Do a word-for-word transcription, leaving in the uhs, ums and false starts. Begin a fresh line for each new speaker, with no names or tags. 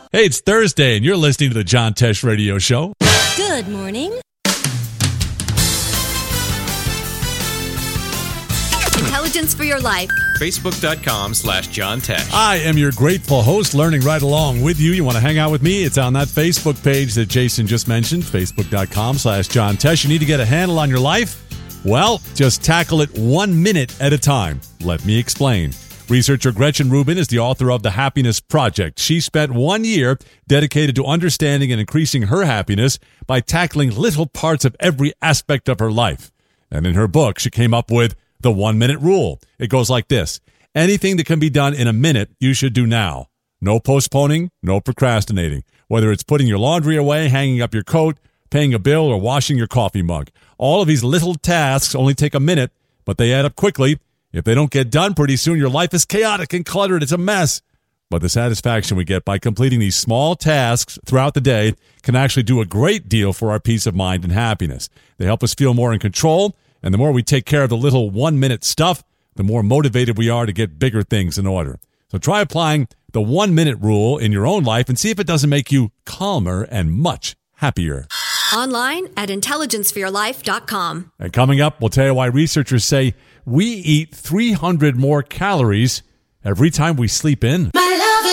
Hey, it's Thursday, and you're listening to the John Tesh Radio Show.
Good morning. Intelligence for your life.
Facebook.com slash John Tesh.
I am your grateful host, learning right along with you. You want to hang out with me? It's on that Facebook page that Jason just mentioned, Facebook.com slash John Tesh. You need to get a handle on your life? Well, just tackle it one minute at a time. Let me explain. Researcher Gretchen Rubin is the author of The Happiness Project. She spent one year dedicated to understanding and increasing her happiness by tackling little parts of every aspect of her life. And in her book, she came up with the one-minute rule. It goes like this. Anything that can be done in a minute, you should do now. No postponing, no procrastinating. Whether it's putting your laundry away, hanging up your coat, paying a bill, or washing your coffee mug. All of these little tasks only take a minute, but they add up quickly. If they don't get done pretty soon, your life is chaotic and cluttered. It's a mess. But the satisfaction we get by completing these small tasks throughout the day can actually do a great deal for our peace of mind and happiness. They help us feel more in control, and the more we take care of the little one-minute stuff, the more motivated we are to get bigger things in order. So try applying the one-minute rule in your own life and see if it doesn't make you calmer and much happier.
Online at intelligence for your life dot com.
And coming up, we'll tell you why researchers say we eat three hundred more calories every time we sleep in.